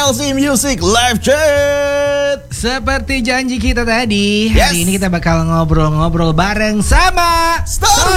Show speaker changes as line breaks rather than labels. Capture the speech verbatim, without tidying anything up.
L C Music Live Chat.
Seperti janji kita tadi,
Yes.
hari ini kita bakal ngobrol-ngobrol bareng sama
Star